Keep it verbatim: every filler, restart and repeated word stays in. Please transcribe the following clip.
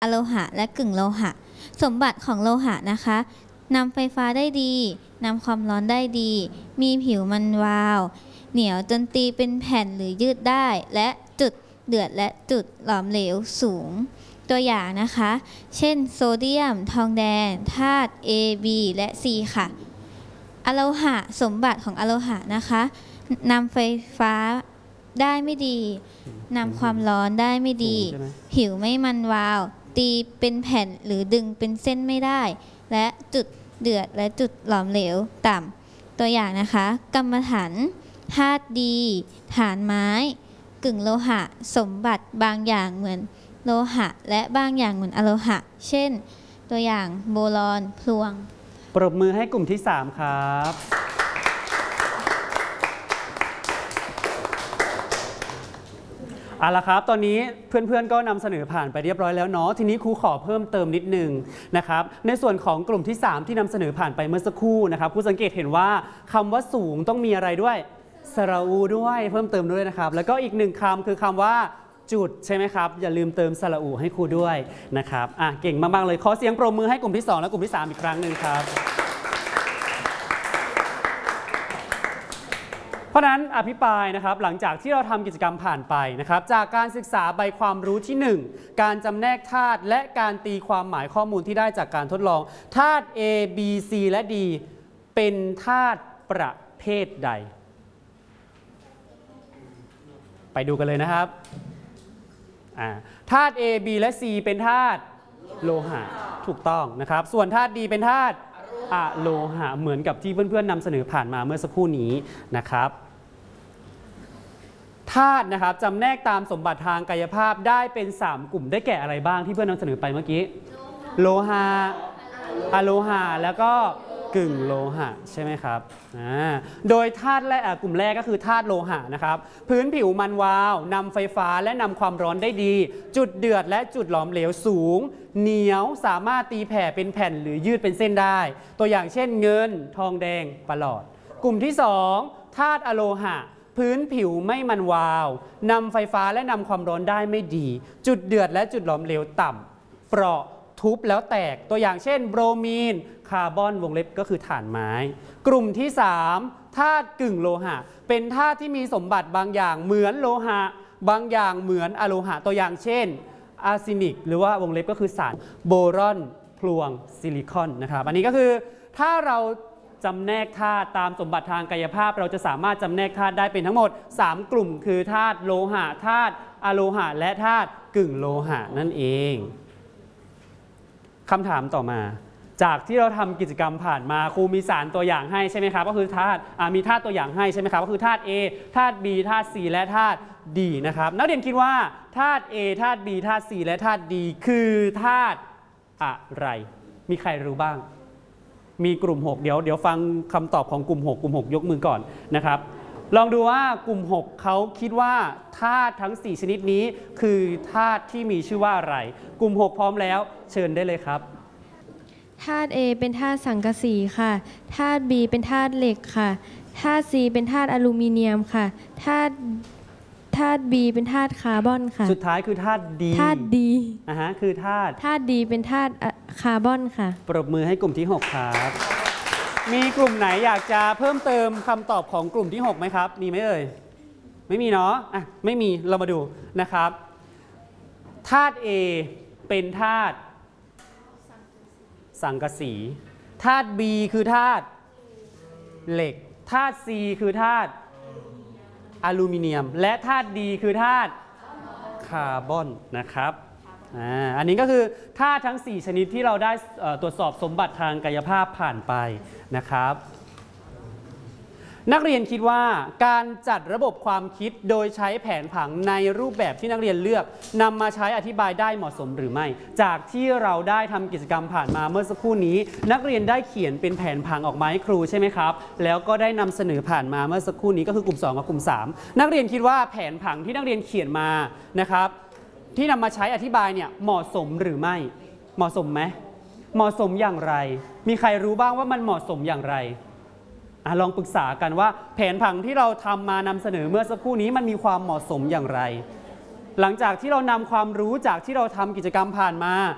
อะโลหะและกึ่งโลหะสมบัติของโลหะนะคะนำไฟฟ้าได้ดีนำความร้อนได้ดีมีผิวมันวาวเหนียวจนตีเป็นแผ่นหรือยืดได้และจุดเดือดและจุดหลอมเหลวสูงตัวอย่างนะคะเช่นโซเดียมทองแดงธาตุ A B และ C ค่ะอะโลหะสมบัติของอะโลหะนะคะนำไฟฟ้าได้ไม่ดีนำความร้อนได้ไม่ดีผิวไม่มันวาวตีเป็นแผ่นหรือดึงเป็นเส้นไม่ได้และจุดเดือดและจุดหลอมเหลวต่ำตัวอย่างนะคะกรรมฐานธาตุดีฐานไม้กึ่งโลหะสมบัติบางอย่างเหมือนโลหะและบางอย่างเหมือนอะโลหะเช่นตัวอย่างโบรอนพลวงปรบมือให้กลุ่มที่สามครับเอาละครับตอนนี้เพื่อนๆก็นำเสนอผ่านไปเรียบร้อยแล้วเนาะทีนี้ครูขอเพิ่มเติมนิดนึงนะครับในส่วนของกลุ่มที่สามที่นำเสนอผ่านไปเมื่อสักครู่นะครับครูสังเกตเห็นว่าคำว่าสูงต้องมีอะไรด้วยสระอูด้วยเพิ่มเติมด้วยนะครับแล้วก็อีกหนึ่งคำคือคำว่าจุดใช่ไหมครับอย่าลืมเติมสระอูให้ครูด้วยนะครับอ่ะเก่งมากๆเลยขอเสียงปรบมือให้กลุ่มที่สองและกลุ่มที่สามอีกครั้งหนึ่งครับเพราะนั้นอภิปรายนะครับหลังจากที่เราทำกิจกรรมผ่านไปนะครับจากการศึกษาใบความรู้ที่หนึ่งการจำแนกธาตุและการตีความหมายข้อมูลที่ได้จากการทดลองธาตุ A B C และ D เป็นธาตุประเภทใดไปดูกันเลยนะครับธาตุ A B และ C เป็นธาตุโลหะถูกต้องนะครับส่วนธาตุ D เป็นธาตุอะโลหะเหมือนกับที่เพื่อนๆนำเสนอผ่านมาเมื่อสักครู่นี้นะครับธาตุนะครับจำแนกตามสมบัติทางกายภาพได้เป็นสามกลุ่มได้แก่อะไรบ้างที่เพื่อนนำเสนอไปเมื่อกี้โลหะอะโลหะแล้วก็กึ่งโลหะใช่ไหมครับโดยธาตุแรกกลุ่มแรกก็คือธาตุโลหะนะครับพื้นผิวมันวาวนำไฟฟ้าและนำความร้อนได้ดีจุดเดือดและจุดหลอมเหลวสูงเหนียวสามารถตีแผ่เป็นแผ่นหรือยืดเป็นเส้นได้ตัวอย่างเช่นเงินทองแดงประหลอดกลุ่มที่สองธาตุอะโลหะพื้นผิวไม่มันวาวนำไฟฟ้าและนำความร้อนได้ไม่ดีจุดเดือดและจุดหลอมเหลวต่ำเปราะทุบแล้วแตกตัวอย่างเช่นโบรมีนคาร์บอนวงเล็บก็คือถ่านไม้กลุ่มที่สามธาตุกึ่งโลหะเป็นธาตุที่มีสมบัติบางอย่างเหมือนโลหะบางอย่างเหมือนอะโลหะตัวอย่างเช่นอาร์เซนิกหรือว่าวงเล็บก็คือสารโบรอนพลวงซิลิคอนนะครับอันนี้ก็คือถ้าเราจำแนกธาตุตามสมบัติทางกายภาพเราจะสามารถจำแนกธาตุได้เป็นทั้งหมดสามกลุ่มคือธาตุโลหะธาตุอะโลหะและธาตุกึ่งโลหะนั่นเองคำถามต่อมาจากที่เราทำกิจกรรมผ่านมาครูมีสารตัวอย่างให้ใช่ไหมครับก็คือธาตุมีธาตุตัวอย่างให้ใช่ไหมครับก็คือธาตุ A ธาตุ B ธาตุ C และธาตุ D นะครับนักเรียนคิดว่าธาตุ A ธาตุ B ธาตุ C และธาตุ D คือธาตุอะไรมีใครรู้บ้างมีกลุ่มหกเดี๋ยวเดี๋ยวฟังคำตอบของกลุ่มหกกลุ่มหกยกมือก่อนนะครับลองดูว่ากลุ่มหกเขาคิดว่าธาตุทั้งสี่ชนิดนี้คือธาตุที่มีชื่อว่าอะไรกลุ่มหกพร้อมแล้วเชิญได้เลยครับธาตุ A เป็นธาตุสังกะสีค่ะธาตุ B เป็นธาตุเหล็กค่ะธาตุ C เป็นธาตุอลูมิเนียมค่ะธาตุธาตุ B เป็นธาตุคาร์บอนค่ะสุดท้ายคือธาตุ D ธาตุ D อ่าฮะคือธาตุธาตุ D เป็นธาตุคาร์บอนค่ะปรบมือให้กลุ่มที่หกครับมีกลุ่มไหนอยากจะเพิ่มเติมคำตอบของกลุ่มที่หกไหมครับมีไหมเอ่ยไม่มีเนาะอ่ะไม่มีเรามาดูนะครับธาตุ A เป็นธาตุสังกะสีธาตุ B คือธาตุเหล็กธาตุ C คือธาตุอลูมิเนียมและธาตุ D คือธาตุคาร์บอนนะครับอ่าอันนี้ก็คือธาตุทั้งสี่ชนิดที่เราได้ตรวจสอบสมบัติทางกายภาพผ่านไปนะครับนักเรียนคิดว่าการจัดระบบความคิดโดยใช้แผนผังในรูปแบบที่นักเรียนเลือกนำมาใช้อธิบายได้เหมาะสมหรือไม่จากที่เราได้ทำกิจกรรมผ่านมาเมื่อสักครู่นี้นักเรียนได้เขียนเป็นแผนผังออกมาให้ครูใช่ไหมครับแล้วก็ได้นำเสนอผ่านมาเมื่อสักครู่นี้ก็คือกลุ่มสองกับกลุ่มสามนักเรียนคิดว่าแผนผังที่นักเรียนเขียนมานะครับที่นำมาใช้อธิบายเนี่ยเหมาะสมหรือไม่เหมาะสมไหมเหมาะสมอย่างไรมีใครรู้บ้างว่ามันเหมาะสมอย่างไรลองปรึกษากันว่าแผนผังที่เราทำมานำเสนอเมื่อสักครู่นี้มันมีความเหมาะสมอย่างไรหลังจากที่เรานำความรู้จากที่เราทำกิจกรรมผ่านมา